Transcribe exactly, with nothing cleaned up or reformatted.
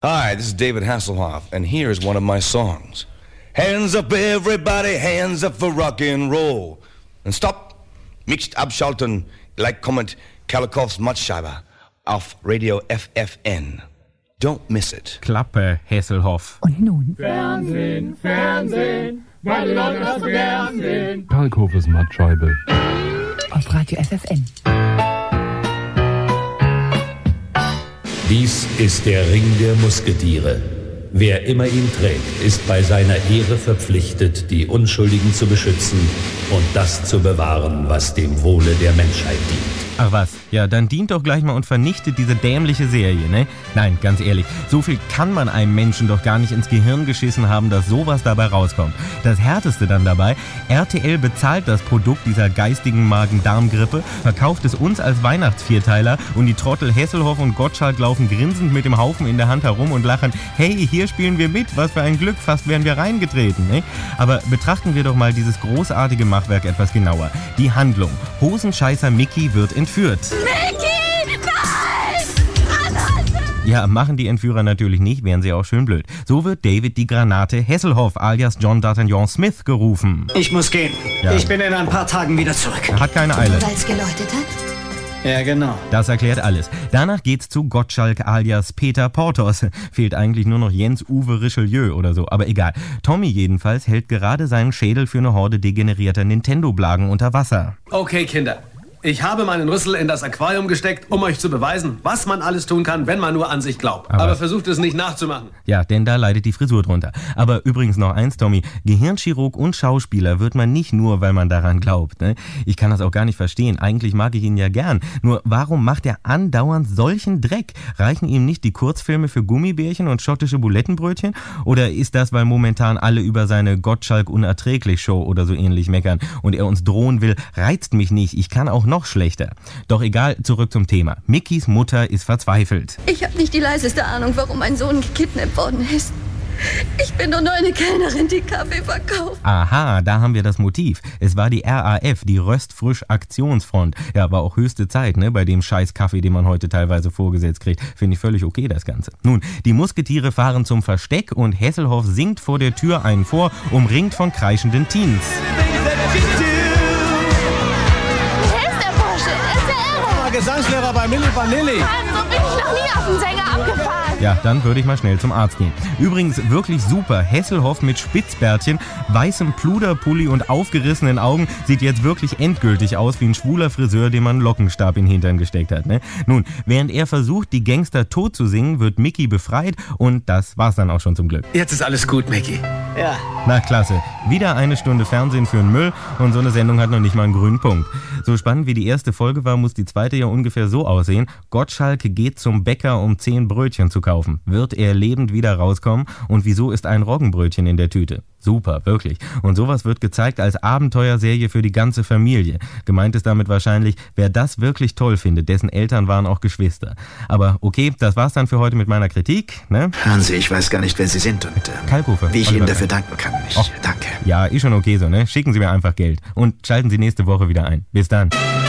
Hi, this is David Hasselhoff, and here is one of my songs. Hands up everybody, hands up for rock and roll. And stop, nicht abschalten, like comment Kalikows Mattscheiber auf Radio F F N. Don't miss it. Klappe, Hasselhoff. Und nun? Fernsehen, Fernsehen, weil die Leute das so gern sehen. Kalikows Mattscheibe. Auf Radio F F N. Dies ist der Ring der Musketiere. Wer immer ihn trägt, ist bei seiner Ehre verpflichtet, die Unschuldigen zu beschützen und das zu bewahren, was dem Wohle der Menschheit dient. Ach was, ja, dann dient doch gleich mal und vernichtet diese dämliche Serie, ne? Nein, ganz ehrlich, so viel kann man einem Menschen doch gar nicht ins Gehirn geschissen haben, dass sowas dabei rauskommt. Das Härteste dann dabei, R T L bezahlt das Produkt dieser geistigen Magen-Darm-Grippe, verkauft es uns als Weihnachtsvierteiler und die Trottel Hasselhoff und Gottschalk laufen grinsend mit dem Haufen in der Hand herum und lachen, hey, hier spielen wir mit, was für ein Glück, fast wären wir reingetreten, ne? Aber betrachten wir doch mal dieses großartige Machwerk etwas genauer. Die Handlung. Hosenscheißer Mickey wird entführt. Mickey, nein! Anhalten! Ja, machen die Entführer natürlich nicht, wären sie auch schön blöd. So wird David die Granate Hasselhoff alias John D'Artagnan Smith gerufen. Ich muss gehen. Ja. Ich bin in ein paar Tagen wieder zurück. Er hat keine Eile. Weil es geläutet hat? Ja, genau. Das erklärt alles. Danach geht's zu Gottschalk alias Peter Porthos. Fehlt eigentlich nur noch Jens Uwe Richelieu oder so, aber egal. Tommy jedenfalls hält gerade seinen Schädel für eine Horde degenerierter Nintendo-Blagen unter Wasser. Okay, Kinder. Ich habe meinen Rüssel in das Aquarium gesteckt, um euch zu beweisen, was man alles tun kann, wenn man nur an sich glaubt. Aber, Aber versucht es nicht nachzumachen. Ja, denn da leidet die Frisur drunter. Aber übrigens noch eins, Tommy. Gehirnchirurg und Schauspieler wird man nicht nur, weil man daran glaubt. Ne? Ich kann das auch gar nicht verstehen. Eigentlich mag ich ihn ja gern. Nur warum macht er andauernd solchen Dreck? Reichen ihm nicht die Kurzfilme für Gummibärchen und schottische Bulettenbrötchen? Oder ist das, weil momentan alle über seine Gottschalk-Unerträglich-Show oder so ähnlich meckern und er uns drohen will, reizt mich nicht. Ich kann auch noch schlechter. Doch egal, zurück zum Thema. Mickys Mutter ist verzweifelt. Ich habe nicht die leiseste Ahnung, warum mein Sohn gekidnappt worden ist. Ich bin doch nur eine Kellnerin, die Kaffee verkauft. Aha, da haben wir das Motiv. Es war die R A F, die Röstfrisch-Aktionsfront. Ja, war auch höchste Zeit, ne, bei dem scheiß Kaffee, den man heute teilweise vorgesetzt kriegt. Finde ich völlig okay, das Ganze. Nun, die Musketiere fahren zum Versteck und Hasselhoff singt vor der Tür einen vor, umringt von kreischenden Teens. Gesangslehrer bei Milli Vanilli. So bin ich noch nie auf den Sänger abgefahren. Ja, dann würde ich mal schnell zum Arzt gehen. Übrigens wirklich super. Hasselhoff mit Spitzbärtchen, weißem Pluderpulli und aufgerissenen Augen sieht jetzt wirklich endgültig aus wie ein schwuler Friseur, dem man einen Lockenstab in den Hintern gesteckt hat. Ne? Nun, während er versucht, die Gangster tot zu singen, wird Mickey befreit und das war's dann auch schon zum Glück. Jetzt ist alles gut, Mickey. Ja. Na klasse. Wieder eine Stunde Fernsehen für den Müll und so eine Sendung hat noch nicht mal einen grünen Punkt. So spannend wie die erste Folge war, muss die zweite ja ungefähr so aussehen. Gottschalk geht zum Bäcker, um zehn Brötchen zu kaufen. Wird er lebend wieder rauskommen? Und wieso ist ein Roggenbrötchen in der Tüte? Super, wirklich. Und sowas wird gezeigt als Abenteuerserie für die ganze Familie. Gemeint ist damit wahrscheinlich, wer das wirklich toll findet, dessen Eltern waren auch Geschwister. Aber okay, das war's dann für heute mit meiner Kritik. Ne? Hören Sie, ich weiß gar nicht, wer Sie sind und äh, Kalkofe, wie ich Oliver Ihnen dafür danken kann. Ich Och. danke. Ja, ist schon okay so, ne? Schicken Sie mir einfach Geld. Und schalten Sie nächste Woche wieder ein. Bis dann.